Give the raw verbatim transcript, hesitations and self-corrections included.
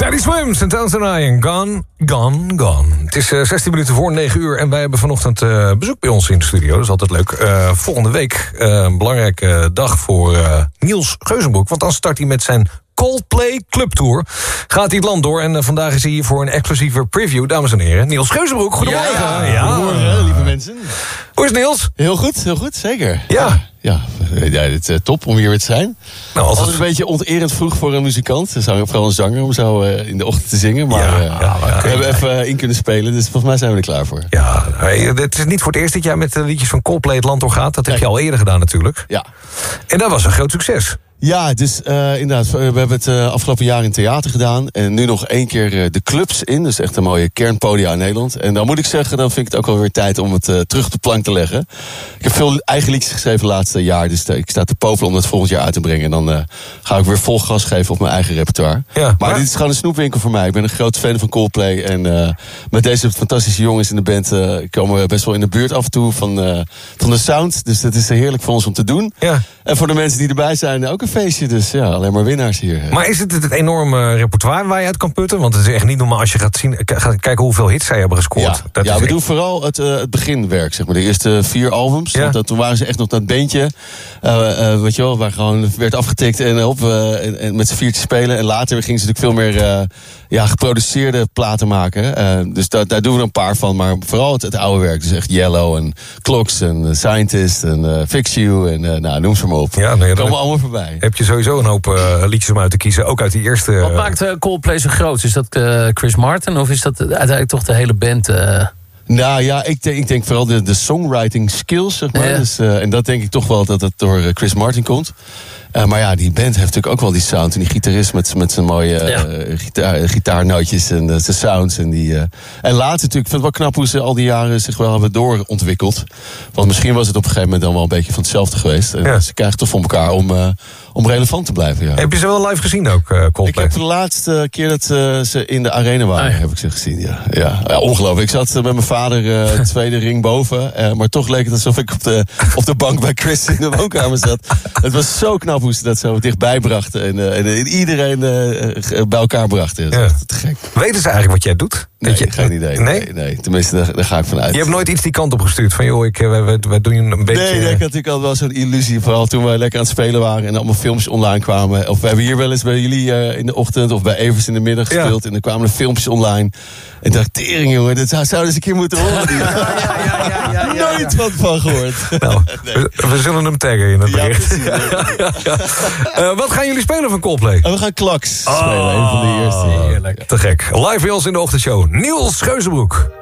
Teddy Swims en Tanzania, Gone, Gone, Gone. Het is uh, zestien minuten voor negen uur en wij hebben vanochtend uh, bezoek bij ons in de studio. Dat is altijd leuk. Uh, volgende week uh, een belangrijke dag voor uh, Niels Geuzenbroek. Want dan start hij met zijn Coldplay Clubtour. Gaat hij het land door en uh, vandaag is hij hier voor een exclusieve preview. Dames en heren, Niels Geuzenbroek, goedemorgen. Ja, ja. Goedemorgen, lieve mensen. Hoe is het, Niels? Heel goed, heel goed, zeker. Ja. Ja, ja, het is uh, top om hier weer te zijn. Nou, altijd het... een beetje onterend vroeg voor een muzikant. Zanger, vooral een zanger om zo uh, in de ochtend te zingen. Maar ja, uh, ja, ja, we hebben even uh, in kunnen spelen. Dus volgens mij zijn we er klaar voor. Ja, het is niet voor het eerst dat jij met de liedjes van Coldplay het land doorgaat. Dat heb je al eerder gedaan natuurlijk. Ja. En dat was een groot succes. Ja, dus uh, inderdaad, we hebben het uh, afgelopen jaar in het theater gedaan. En nu nog één keer uh, de clubs in. Dus echt een mooie kernpodia in Nederland. En dan moet ik zeggen, dan vind ik het ook wel weer tijd om het uh, terug op de plank te leggen. Ik heb veel eigen liedjes geschreven het laatste jaar. Dus uh, ik sta te popelen om dat volgend jaar uit te brengen. En dan uh, ga ik weer vol gas geven op mijn eigen repertoire. Ja, maar, maar dit is gewoon een snoepwinkel voor mij. Ik ben een groot fan van Coldplay. En uh, met deze fantastische jongens in de band uh, komen we best wel in de buurt af en toe van, uh, van de sound. Dus dat is heerlijk voor ons om te doen. Ja. En voor de mensen die erbij zijn ook een feestje. Dus ja, alleen maar winnaars hier. Maar is het het enorme repertoire waar je uit kan putten? Want het is echt niet normaal als je gaat, zien, gaat kijken hoeveel hits zij hebben gescoord. Ja, dat ja is we echt... doen vooral het, uh, het beginwerk, zeg maar. De eerste vier albums. Ja. Dat, toen waren ze echt nog dat beentje. Uh, uh, weet je wel, waar gewoon werd afgetikt en, op, uh, en, en met z'n viertjes spelen. En later gingen ze natuurlijk veel meer uh, ja, geproduceerde platen maken. Uh, dus da, daar doen we een paar van. Maar vooral het, het oude werk. Dus echt Yellow en Clocks en uh, Scientist en uh, Fix You. En uh, nou, noem ze maar op. Ja, nou ja, komen allemaal voorbij. Heb je sowieso een hoop uh, liedjes om uit te kiezen. Ook uit die eerste... Wat maakt uh, Coldplay zo groot? Is dat uh, Chris Martin of is dat uiteindelijk toch de hele band... Uh... Nou ja, ik denk, ik denk vooral de, de songwriting skills, zeg maar. Ja. Dus, uh, en dat denk ik toch wel dat het door Chris Martin komt. Uh, maar ja, die band heeft natuurlijk ook wel die sound. En die gitarist met, met zijn mooie ja. uh, gitaar, gitaarnootjes en uh, zijn sounds. En, die, uh, en later natuurlijk, ik vind het wel knap hoe ze al die jaren zich wel hebben doorontwikkeld. Want misschien was het op een gegeven moment dan wel een beetje van hetzelfde geweest. En ja. ze krijgen toch voor elkaar om, uh, om relevant te blijven. Ja. Heb je ze wel live gezien ook, uh, Coldplay? Ik heb de laatste keer dat uh, ze in de arena waren, ah, ja. heb ik ze gezien. Ja, ja. ja ongelooflijk. Ik zat uh, met mijn vader uh, tweede ring boven. Uh, maar toch leek het alsof ik op de, op de bank bij Chris in de woonkamer zat. Het was zo knap hoe ze dat zo dichtbij brachten. En, uh, en uh, iedereen uh, bij elkaar brachten. Dat is echt te gek. Weten ze eigenlijk wat jij doet? Nee, je... geen idee. Nee? nee, nee. Tenminste, daar, daar ga ik vanuit. Je hebt nooit iets die kant op gestuurd? Van joh, ik, wij, wij, wij doen een beetje... Nee, nee, ik had natuurlijk al wel zo'n illusie. Vooral toen wij lekker aan het spelen waren. En allemaal filmpjes online kwamen. Of we hebben hier wel eens bij jullie uh, in de ochtend. Of bij Evers in de middag gespeeld. Ja. En dan kwamen er filmpjes online. En dacht, tering jongen, dat zou, zou eens een keer moeten horen. Ja, ja, ja, ja, ja, ja, nooit wat van gehoord. Nou, nee. we, we zullen hem taggen in het bericht. Ja, ja, ja. uh, wat gaan jullie spelen van Coldplay? Uh, we gaan Klaks oh, spelen, een van de eerste. Heerlijk. Ja. Te gek. Live bij ons in de ochtendshow. Niels Geuzenbroek.